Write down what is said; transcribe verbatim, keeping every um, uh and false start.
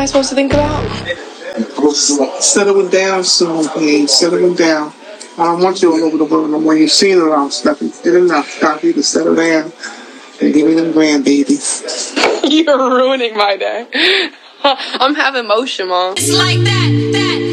I supposed to think about? Settling down soon, please. Settling down. I don't want you all over the world no more. You've seen it all, Stephanie. Did enough. Time for you to settle down and give me them grandbabies. You're ruining my day. I'm having motion, Mom. It's like that, that.